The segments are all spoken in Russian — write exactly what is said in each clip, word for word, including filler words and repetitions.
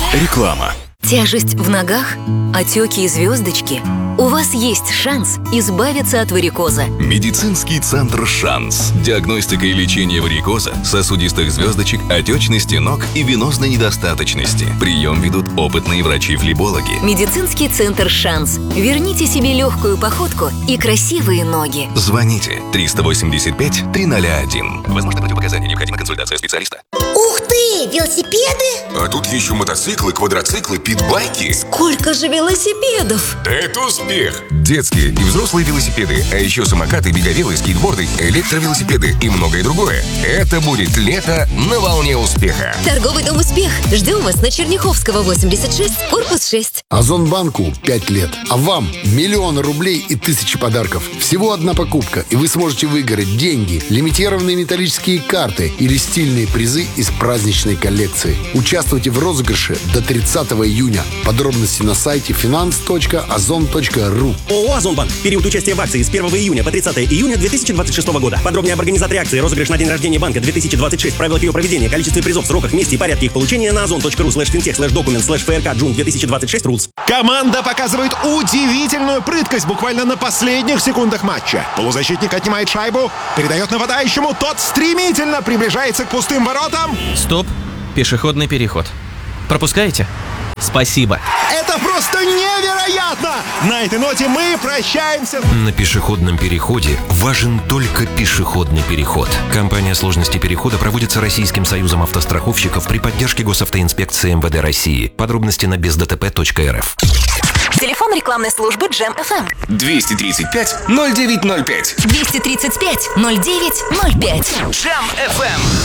Реклама. Тяжесть в ногах? Отеки и звездочки? У вас есть шанс избавиться от варикоза. Медицинский центр «Шанс». Диагностика и лечение варикоза, сосудистых звездочек, отечности ног и венозной недостаточности. Прием ведут опытные врачи-флебологи. Медицинский центр «Шанс». Верните себе легкую походку и красивые ноги. Звоните триста восемьдесят пять триста один. Возможно, противопоказания. Необходима консультация специалиста. Ух ты! Велосипеды? А тут еще мотоциклы, квадроциклы, питбайки. Сколько же велосипедов? Это успех! Детские и взрослые велосипеды, а еще самокаты, беговелы, скейтборды, электровелосипеды и многое другое. Это будет лето на волне успеха. Торговый дом «Успех». Ждем вас на Черняховского, восемьдесят шесть, корпус шесть. Озонбанку пять лет, а вам миллионы рублей и тысячи подарков. Всего одна покупка, и вы сможете выиграть деньги, лимитированные металлические карты или стильные призы из праздничной коллекции. Участвуйте в розыгрыше до тридцатого июня. Подробности на сайте финанс точка озон точка ру. ООО «Озонбанк». Период участия в акции с первого июня по тридцатого июня две тысячи двадцать шестого года. Подробнее об организаторе акции, розыгрыш на день рождения банка две тысячи двадцать шесть, правилах ее проведения, количестве призов, сроках, месте и порядке их получения на озон точка ру слэш финтех слэш документ слэш ФРК Джун две тысячи двадцать шесть рулс. Команда показывает удивительную прыткость буквально на последних секундах матча. Полузащитник отнимает шайбу, передает нападающему, тот стремительно приближается к пустым воротам. Стоп, пешеходный переход. Пропускаете? Спасибо. Это просто невероятно! На этой ноте мы прощаемся. На пешеходном переходе важен только пешеходный переход. Компания «Сложности перехода» проводится Российским союзом автостраховщиков при поддержке Госавтоинспекции эм вэ дэ России. Подробности на без дэ тэ пэ точка эр эф. Телефон рекламной службы Джем эф эм. двести тридцать пять ноль девять ноль пять. двести тридцать пять ноль девять ноль пять. Джем эф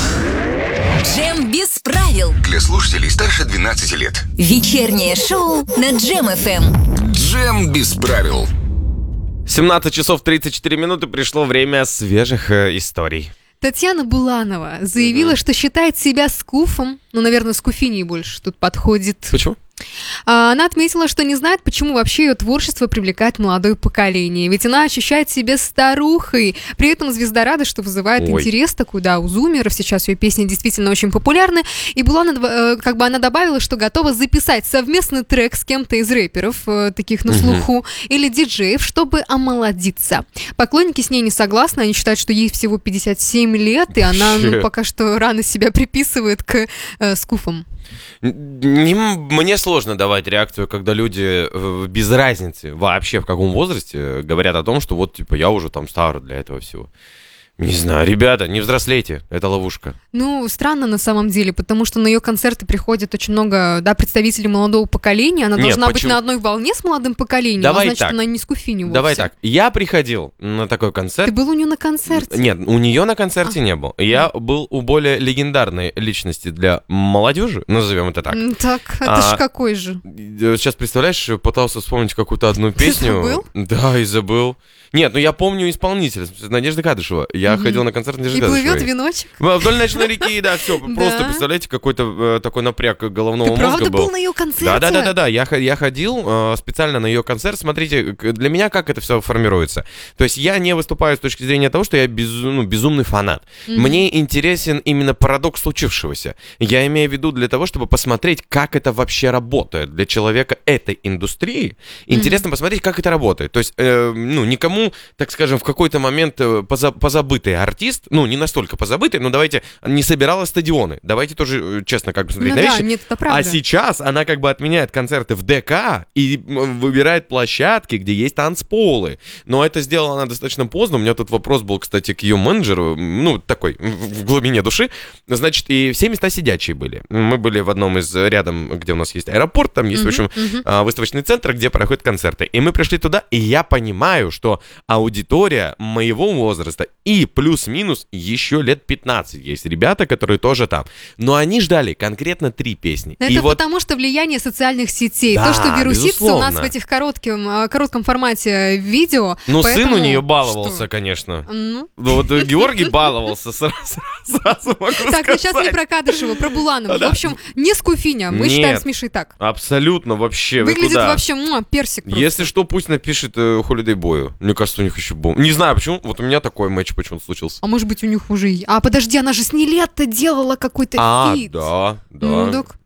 эм. Джем без правил. Для слушателей старше двенадцати лет. Вечернее шоу на Джем эф эм. Джем без правил. семнадцать часов тридцать четыре минуты, пришло время свежих э, историй. Татьяна Буланова заявила, mm-hmm. что считает себя скуфом, ну, наверное, скуфиней больше тут подходит. Почему? Она отметила, что не знает, почему вообще ее творчество привлекает молодое поколение. Ведь она ощущает себя старухой. При этом звезда рада, что вызывает Ой. интерес такой, да, у зумеров. Сейчас ее песни действительно очень популярны. И Буланова, как бы она добавила, что готова записать совместный трек с кем-то из рэперов, таких на слуху, угу. или диджеев, чтобы омолодиться. Поклонники с ней не согласны. Они считают, что ей всего пятьдесят семь лет, и она ну, пока что рано себя приписывает к э, скуфам. Не, мне сложно давать реакцию, когда люди без разницы вообще в каком возрасте говорят о том, что вот типа я уже там стар для этого всего. Не знаю, ребята, не взрослейте, это ловушка. Ну, странно на самом деле, потому что на ее концерты приходит очень много, да, представителей молодого поколения. Она Нет, должна почему? быть на одной волне с молодым поколением, Давай а значит, так. она не скуфиня вовсе. Давай так, я приходил на такой концерт. Ты был у нее на концерте? Нет, у нее на концерте а. не был. Я а. был у более легендарной личности для молодежи, назовем это так. Так, это а, ж какой же? Сейчас, представляешь, пытался вспомнить какую-то одну песню. Ты забыл? Да, и забыл. Нет, ну я помню исполнителя, Надежда Кадышева. Я угу. ходил на концерт Надежды Кадышевой. И плывет веночек? Вдоль ночной реки, да, все. Просто, представляете, какой-то такой напряг головного мозга был. Ты правда был на ее концерте? Да-да-да, я ходил специально на ее концерт. Смотрите, для меня как это все формируется. То есть я не выступаю с точки зрения того, что я безумный фанат. Мне интересен именно парадокс случившегося. Я имею в виду для того, чтобы посмотреть, как это вообще работает. Для человека этой индустрии интересно посмотреть, как это работает. То есть, ну, никому, так скажем, в какой-то момент позабытый артист, ну, не настолько позабытый, но давайте, не собирала стадионы. Давайте тоже честно как бы смотреть ну, на да, вещи. Нет, это правда. А сейчас она как бы отменяет концерты в ДК и выбирает площадки, где есть танцполы. Но это сделала она достаточно поздно. У меня тут вопрос был, кстати, к ее менеджеру, ну, такой, в глубине души. Значит, и все места сидячие были. Мы были в одном из рядом, где у нас есть аэропорт, там есть, uh-huh, в общем, uh-huh. выставочный центр, где проходят концерты. И мы пришли туда, и я понимаю, что аудитория моего возраста и плюс-минус еще лет пятнадцать есть ребята, которые тоже там. Но они ждали конкретно три песни. Это и потому, вот... что влияние социальных сетей. Да, то, что вирусится безусловно. у нас в этих коротком, коротком формате видео. Ну, поэтому... сын у нее баловался, что? конечно. Ну? Ну, вот Георгий баловался, сразу, сразу могу сказать. Так, ну сейчас не про Кадышева, про Буланову. Да. В общем, не скуфиня. Мы Нет, считаем с Мишей так. Абсолютно вообще. Выглядит вообще муа, персик просто. Если что, пусть напишет э, Holiday Boy. Мне кажется, у них еще бомб. Не знаю почему. Вот у меня такой матч почему-то случился. А может быть, у них уже... А, подожди, она же с Нилетто делала какой-то а, фит. да, да. Ну, так...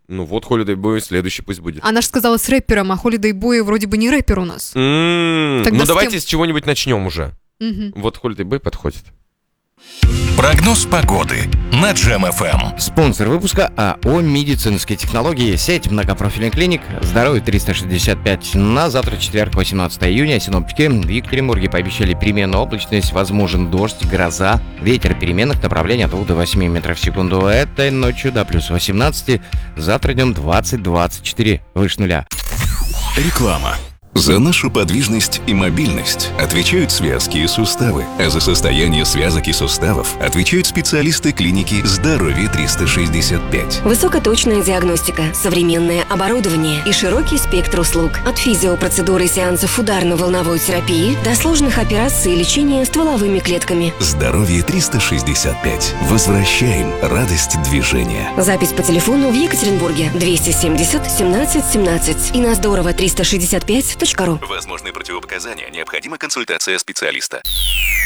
Ну вот Holiday Boy следующий пусть будет. Она же сказала с рэпером, а Holiday Boy вроде бы не рэпер у нас. М-м-м. Тогда Ну с давайте кем? с чего-нибудь начнем уже. Мгм. Вот Holiday Boy подходит. Прогноз погоды на Джем эф эм. Спонсор выпуска АО «Медицинские технологии», сеть многопрофильных клиник «Здоровье триста шестьдесят пять». На завтра, четверг, восемнадцатое июня, синоптики в Екатеринбурге пообещали переменную облачность, возможен дождь, гроза, ветер переменных направлений от двух до восьми метров в секунду. Этой ночью до плюс восемнадцати, завтра днем двадцать двадцать четыре, выше нуля. Реклама. За нашу подвижность и мобильность отвечают связки и суставы, а за состояние связок и суставов отвечают специалисты клиники «Здоровье триста шестьдесят пять». Высокоточная диагностика, современное оборудование и широкий спектр услуг. От физиопроцедуры и сеансов ударно-волновой терапии до сложных операций и лечения стволовыми клетками. «Здоровье триста шестьдесят пять». Возвращаем радость движения. Запись по телефону в Екатеринбурге двести семьдесят семнадцать семнадцать и на здорово триста шестьдесят пять точка ру. Возможны противопоказания. Необходима консультация специалиста.